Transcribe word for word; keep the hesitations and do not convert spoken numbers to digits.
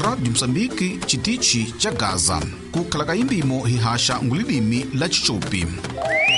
Radio Msambiki chitichi cha Gaza. Kukhala kayindimo hihasha ngulilimi la Chichupi.